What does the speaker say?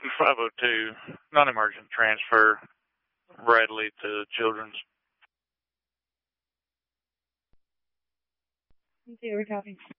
502, non-emergent transfer, Bradley to Children's. Let's see, we're talking.